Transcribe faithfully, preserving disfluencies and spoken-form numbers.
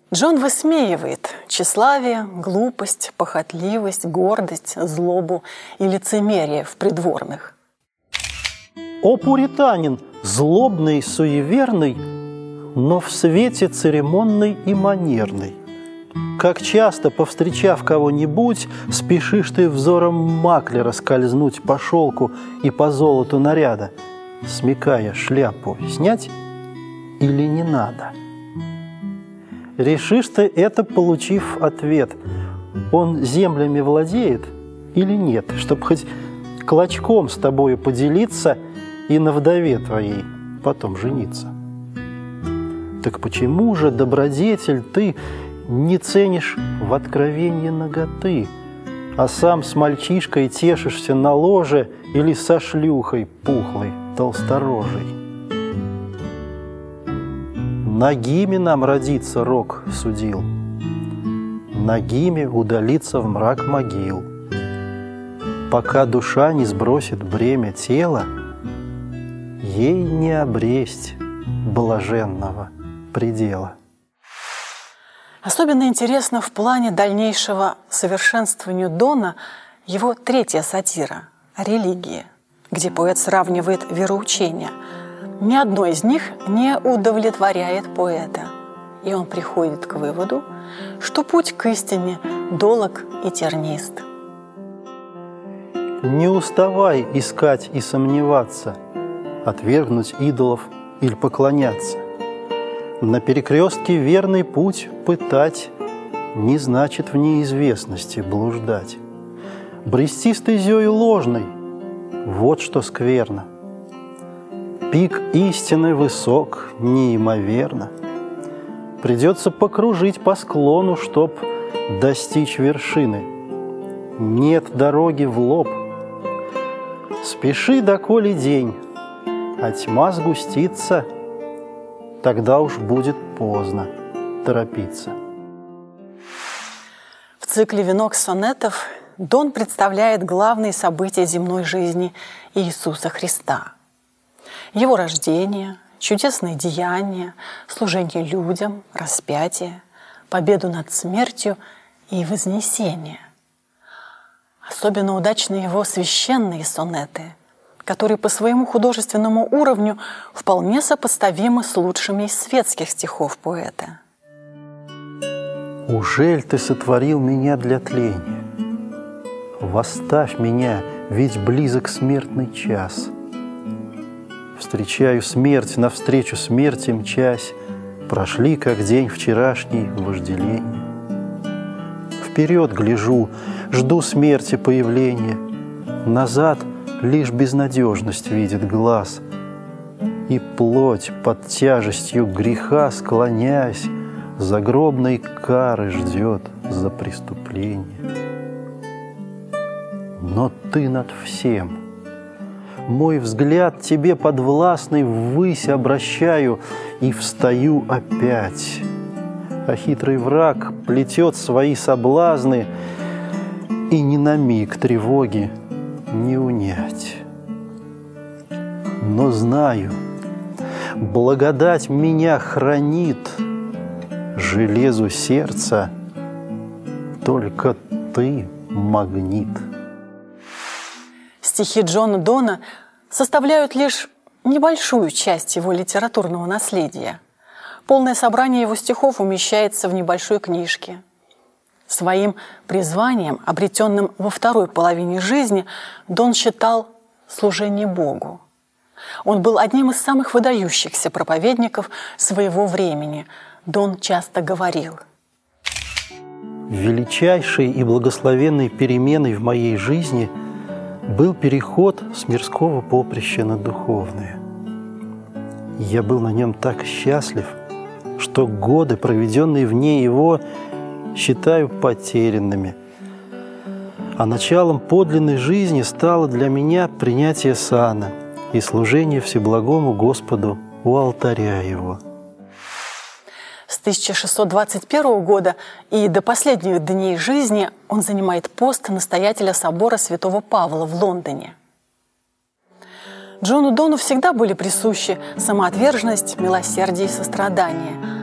Джон высмеивает тщеславие, глупость, похотливость, гордость, злобу и лицемерие в придворных. О, пуританин, злобный, суеверный, но в свете церемонный и манерный. Как часто, повстречав кого-нибудь, спешишь ты взором маклера скользнуть по шелку и по золоту наряда, смекая шляпу снять или не надо. Решишь ты это, получив ответ, он землями владеет или нет, чтоб хоть клочком с тобою поделиться и на вдове твоей потом жениться. Так почему же, добродетель, ты не ценишь в откровении наготы, а сам с мальчишкой тешишься на ложе или со шлюхой пухлой, толсторожей? Нагими нам родиться рок судил, нагими удалиться в мрак могил. Пока душа не сбросит бремя тела, ей не обресть блаженного предела. Особенно интересно в плане дальнейшего совершенствования Дона его третья сатира о религии, где поэт сравнивает вероучения. Ни одно из них не удовлетворяет поэта, и он приходит к выводу, что путь к истине долог и тернист. Не уставай искать и сомневаться, отвергнуть идолов или поклоняться. На перекрестке верный путь пытать не значит в неизвестности блуждать. Брести стезёю ложной – вот что скверно. Пик истины высок неимоверно. Придется покружить по склону, чтоб достичь вершины. Нет дороги в лоб. Спеши, доколе день, а тьма сгустится, тогда уж будет поздно торопиться. В цикле «Венок сонетов» Дон представляет главные события земной жизни Иисуса Христа. Его рождение, чудесные деяния, служение людям, распятие, победу над смертью и вознесение. Особенно удачны его священные сонеты, которые по своему художественному уровню вполне сопоставимы с лучшими из светских стихов поэта. «Ужель ты сотворил меня для тления? Восставь меня, ведь близок смертный час. Встречаю смерть, навстречу смерти мчась, прошли, как день вчерашний, вожделение. Вперед гляжу, жду смерти появления, назад лишь безнадежность видит глаз, и плоть под тяжестью греха, склоняясь, загробной кары ждет за преступление. Но ты над всем. Мой взгляд тебе подвластный ввысь обращаю и встаю опять. А хитрый враг плетет свои соблазны, и ни на миг тревоги не унять. Но знаю, благодать меня хранит, железу сердца только ты магнит. Стихи Джона Дона составляют лишь небольшую часть его литературного наследия. Полное собрание его стихов умещается в небольшой книжке. Своим призванием, обретенным во второй половине жизни, Дон считал служение Богу. Он был одним из самых выдающихся проповедников своего времени. Дон часто говорил: «Величайшей и благословенной переменой в моей жизни был переход с мирского поприща на духовное. Я был на нем так счастлив, что годы, проведенные вне его, считаю потерянными. А началом подлинной жизни стало для меня принятие сана и служение Всеблагому Господу у алтаря его». С тысяча шестьсот двадцать первого года и до последних дней жизни он занимает пост настоятеля собора святого Павла в Лондоне. Джону Дону всегда были присущи самоотверженность, милосердие и сострадание.